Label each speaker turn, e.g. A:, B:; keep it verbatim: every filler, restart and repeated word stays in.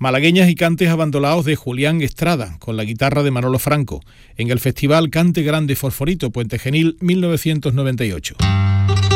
A: Malagueñas y cantes abandonados de Julián Estrada, con la guitarra de Manolo Franco, en el festival Cante Grande Fosforito, Puente Genil, mil novecientos noventa y ocho.